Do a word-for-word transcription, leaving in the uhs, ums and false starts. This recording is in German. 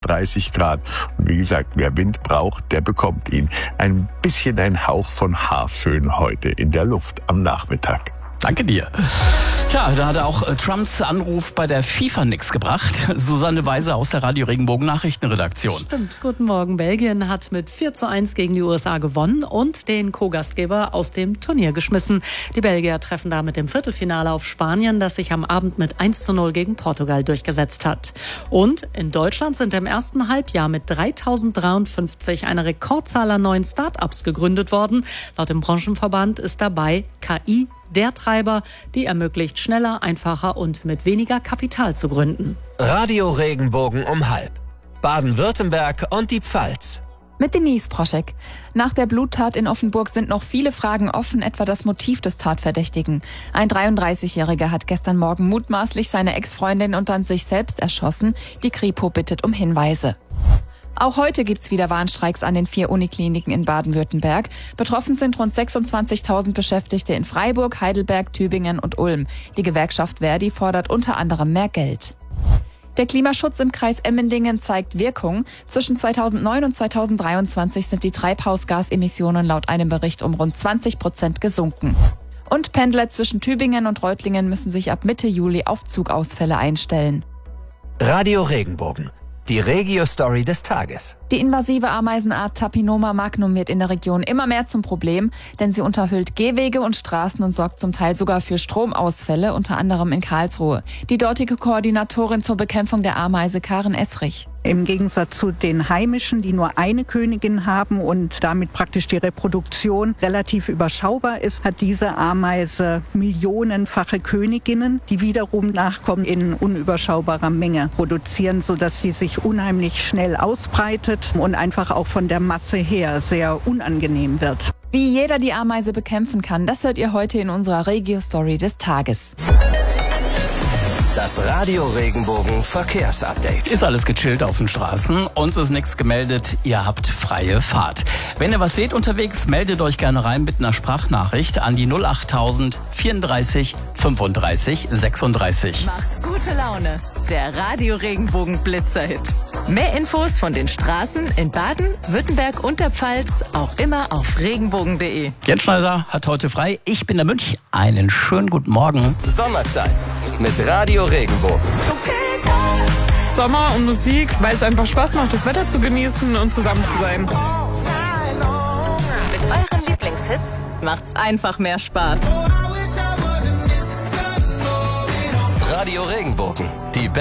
einunddreißig Grad. Und wie gesagt, wer Wind braucht, der bekommt ihn. Ein bisschen ein Hauch von Haarföhn heute in der Luft am Nachmittag. Danke dir. Tja, da hat auch äh, Trumps Anruf bei der FIFA nichts gebracht. Susanne Weiser aus der Radio Regenbogen Nachrichtenredaktion. Stimmt, guten Morgen. Belgien hat mit vier zu eins gegen die U S A gewonnen und den Co-Gastgeber aus dem Turnier geschmissen. Die Belgier treffen damit im Viertelfinale auf Spanien, das sich am Abend mit eins zu null gegen Portugal durchgesetzt hat. Und in Deutschland sind im ersten Halbjahr mit dreitausenddreiundfünfzig eine Rekordzahl an neuen Start-ups gegründet worden. Laut dem Branchenverband ist dabei K I der Treiber, die ermöglicht, schneller, einfacher und mit weniger Kapital zu gründen. Radio Regenbogen um halb. Baden-Württemberg und die Pfalz. Mit Denise Proschek. Nach der Bluttat in Offenburg sind noch viele Fragen offen, etwa das Motiv des Tatverdächtigen. Ein dreiunddreißigjähriger hat gestern Morgen mutmaßlich seine Ex-Freundin und dann sich selbst erschossen. Die Kripo bittet um Hinweise. Auch heute gibt's wieder Warnstreiks an den vier Unikliniken in Baden-Württemberg. Betroffen sind rund sechsundzwanzigtausend Beschäftigte in Freiburg, Heidelberg, Tübingen und Ulm. Die Gewerkschaft Verdi fordert unter anderem mehr Geld. Der Klimaschutz im Kreis Emmendingen zeigt Wirkung. Zwischen zweitausendneun und zweitausenddreiundzwanzig sind die Treibhausgasemissionen laut einem Bericht um rund zwanzig Prozent gesunken. Und Pendler zwischen Tübingen und Reutlingen müssen sich ab Mitte Juli auf Zugausfälle einstellen. Radio Regenbogen. Die Regio-Story des Tages. Die invasive Ameisenart Tapinoma magnum wird in der Region immer mehr zum Problem, denn sie unterhüllt Gehwege und Straßen und sorgt zum Teil sogar für Stromausfälle, unter anderem in Karlsruhe. Die dortige Koordinatorin zur Bekämpfung der Ameise, Karen Esrich. Im Gegensatz zu den heimischen, die nur eine Königin haben und damit praktisch die Reproduktion relativ überschaubar ist, hat diese Ameise millionenfache Königinnen, die wiederum Nachkommen in unüberschaubarer Menge produzieren, sodass sie sich unheimlich schnell ausbreitet und einfach auch von der Masse her sehr unangenehm wird. Wie jeder die Ameise bekämpfen kann, das hört ihr heute in unserer Regio-Story des Tages. Das Radio Regenbogen Verkehrsupdate. Ist alles gechillt auf den Straßen. Uns ist nichts gemeldet. Ihr habt freie Fahrt. Wenn ihr was seht unterwegs, meldet euch gerne rein mit einer Sprachnachricht an die null achttausend vierunddreißig fünfunddreißig sechsunddreißig. Macht gute Laune. Der Radio Regenbogen Blitzerhit. Mehr Infos von den Straßen in Baden, Württemberg und der Pfalz auch immer auf regenbogen punkt de. Jens Schneider hat heute frei. Ich bin der Münch. Einen schönen guten Morgen. Sommerzeit mit Radio Regenbogen. Sommer und Musik, weil es einfach Spaß macht, das Wetter zu genießen und zusammen zu sein. Mit euren Lieblingshits macht's einfach mehr Spaß. Radio Regenbogen. Die